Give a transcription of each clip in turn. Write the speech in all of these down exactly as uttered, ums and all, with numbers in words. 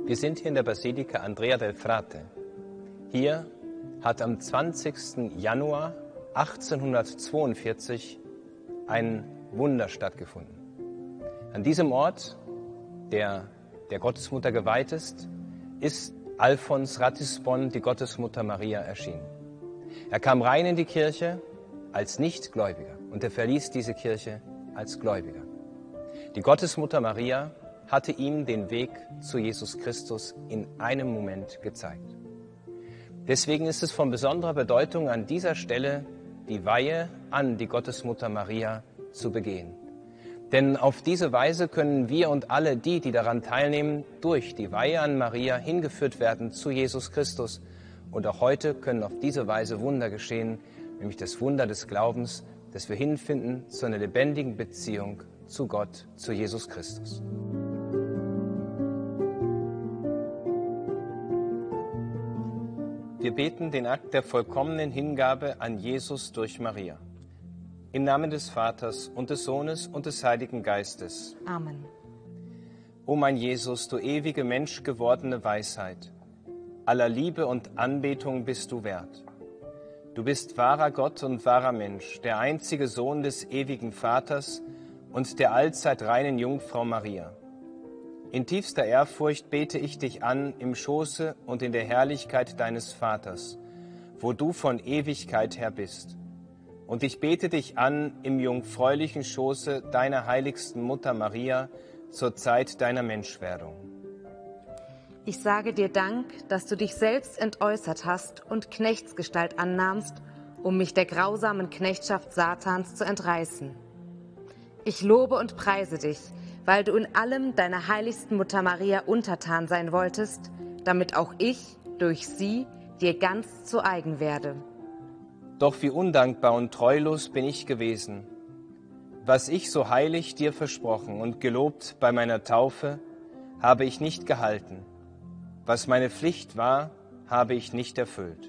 Wir sind hier in der Basilika Andrea del Frate. Hier hat am zwanzigsten Januar achtzehnhundertzweiundvierzig ein Wunder stattgefunden. An diesem Ort, der der Gottesmutter geweiht ist, ist Alfons Ratisbon, die Gottesmutter Maria, erschienen. Er kam rein in die Kirche als Nichtgläubiger und er verließ diese Kirche als Gläubiger. Die Gottesmutter Maria hatte ihm den Weg zu Jesus Christus in einem Moment gezeigt. Deswegen ist es von besonderer Bedeutung, an dieser Stelle die Weihe an die Gottesmutter Maria zu begehen. Denn auf diese Weise können wir und alle die, die daran teilnehmen, durch die Weihe an Maria hingeführt werden zu Jesus Christus. Und auch heute können auf diese Weise Wunder geschehen, nämlich das Wunder des Glaubens, dass wir hinfinden zu einer lebendigen Beziehung zu Gott, zu Jesus Christus. Wir beten den Akt der vollkommenen Hingabe an Jesus durch Maria. Im Namen des Vaters und des Sohnes und des Heiligen Geistes. Amen. O mein Jesus, du ewige menschgewordene Weisheit, aller Liebe und Anbetung bist du wert. Du bist wahrer Gott und wahrer Mensch, der einzige Sohn des ewigen Vaters und der allzeit reinen Jungfrau Maria. In tiefster Ehrfurcht bete ich dich an im Schoße und in der Herrlichkeit deines Vaters, wo du von Ewigkeit her bist. Und ich bete dich an im jungfräulichen Schoße deiner heiligsten Mutter Maria zur Zeit deiner Menschwerdung. Ich sage dir Dank, dass du dich selbst entäußert hast und Knechtsgestalt annahmst, um mich der grausamen Knechtschaft Satans zu entreißen. Ich lobe und preise dich, weil du in allem deiner heiligsten Mutter Maria untertan sein wolltest, damit auch ich durch sie dir ganz zu eigen werde. Doch wie undankbar und treulos bin ich gewesen. Was ich so heilig dir versprochen und gelobt bei meiner Taufe, habe ich nicht gehalten. Was meine Pflicht war, habe ich nicht erfüllt.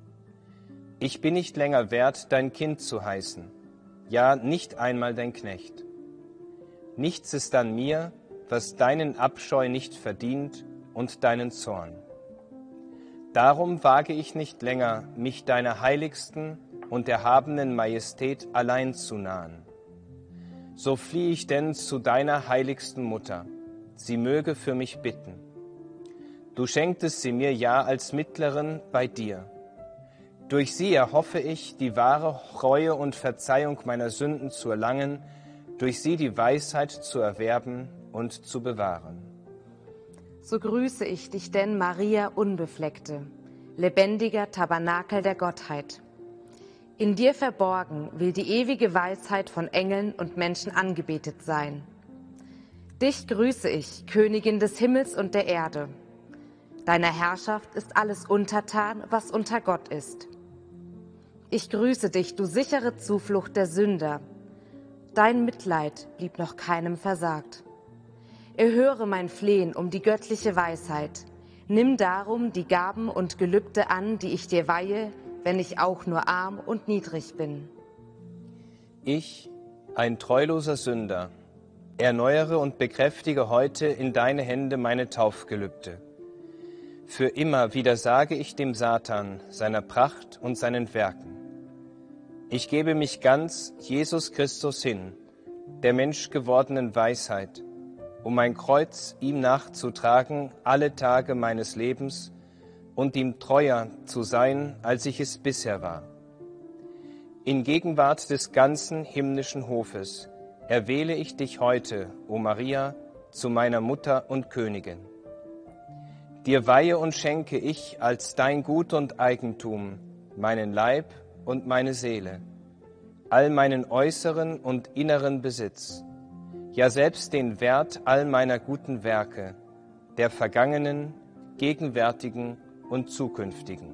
Ich bin nicht länger wert, dein Kind zu heißen, ja, nicht einmal dein Knecht. Nichts ist an mir, was deinen Abscheu nicht verdient und deinen Zorn. Darum wage ich nicht länger, mich deiner heiligsten und erhabenen Majestät allein zu nahen. So fliehe ich denn zu deiner heiligsten Mutter, sie möge für mich bitten. Du schenktest sie mir ja als Mittlerin bei dir. Durch sie erhoffe ich, die wahre Reue und Verzeihung meiner Sünden zu erlangen, durch sie die Weisheit zu erwerben und zu bewahren. So grüße ich dich denn, Maria Unbefleckte, lebendiger Tabernakel der Gottheit. In dir verborgen will die ewige Weisheit von Engeln und Menschen angebetet sein. Dich grüße ich, Königin des Himmels und der Erde. Deiner Herrschaft ist alles untertan, was unter Gott ist. Ich grüße dich, du sichere Zuflucht der Sünder. Dein Mitleid blieb noch keinem versagt. Erhöre mein Flehen um die göttliche Weisheit. Nimm darum die Gaben und Gelübde an, die ich dir weihe, wenn ich auch nur arm und niedrig bin. Ich, ein treuloser Sünder, erneuere und bekräftige heute in deine Hände meine Taufgelübde. Für immer widersage ich dem Satan, seiner Pracht und seinen Werken. Ich gebe mich ganz Jesus Christus hin, der menschgewordenen Weisheit, um mein Kreuz ihm nachzutragen alle Tage meines Lebens und ihm treuer zu sein, als ich es bisher war. In Gegenwart des ganzen himmlischen Hofes erwähle ich dich heute, o Maria, zu meiner Mutter und Königin. Dir weihe und schenke ich als dein Gut und Eigentum meinen Leib und meine Seele, all meinen äußeren und inneren Besitz, ja selbst den Wert all meiner guten Werke, der vergangenen, gegenwärtigen und zukünftigen.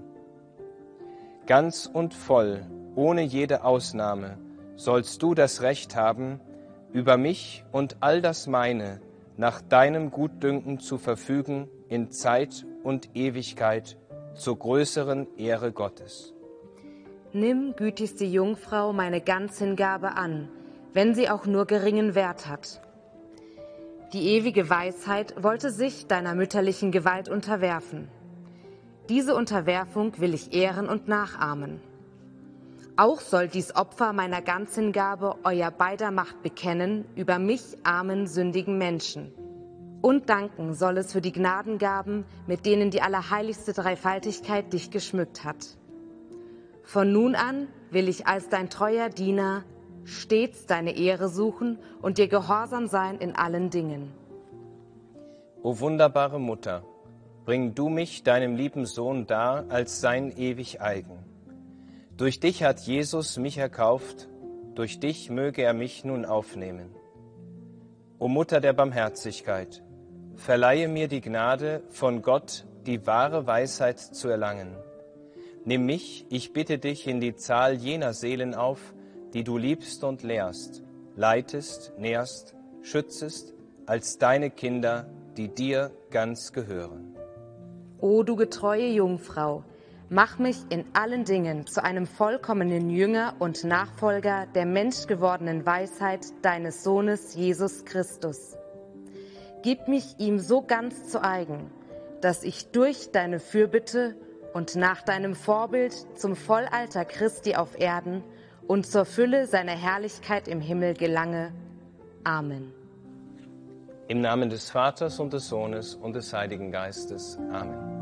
Ganz und voll, ohne jede Ausnahme, sollst du das Recht haben, über mich und all das meine nach deinem Gutdünken zu verfügen in Zeit und Ewigkeit zur größeren Ehre Gottes. Nimm, gütigste Jungfrau, meine Ganzhingabe an, wenn sie auch nur geringen Wert hat. Die ewige Weisheit wollte sich deiner mütterlichen Gewalt unterwerfen. Diese Unterwerfung will ich ehren und nachahmen. Auch soll dies Opfer meiner Ganzhingabe euer beider Macht bekennen über mich, armen, sündigen Menschen. Und danken soll es für die Gnadengaben, mit denen die allerheiligste Dreifaltigkeit dich geschmückt hat. Von nun an will ich als dein treuer Diener stets deine Ehre suchen und dir gehorsam sein in allen Dingen. O wunderbare Mutter, bring du mich deinem lieben Sohn dar als sein ewig eigen. Durch dich hat Jesus mich erkauft, durch dich möge er mich nun aufnehmen. O Mutter der Barmherzigkeit, verleihe mir die Gnade, von Gott die wahre Weisheit zu erlangen. Nimm mich, ich bitte dich, in die Zahl jener Seelen auf, die du liebst und lehrst, leitest, nährst, schützest, als deine Kinder, die dir ganz gehören. O du getreue Jungfrau, mach mich in allen Dingen zu einem vollkommenen Jünger und Nachfolger der menschgewordenen Weisheit deines Sohnes Jesus Christus. Gib mich ihm so ganz zu eigen, dass ich durch deine Fürbitte und nach deinem Vorbild zum Vollalter Christi auf Erden und zur Fülle seiner Herrlichkeit im Himmel gelange. Amen. Im Namen des Vaters und des Sohnes und des Heiligen Geistes. Amen.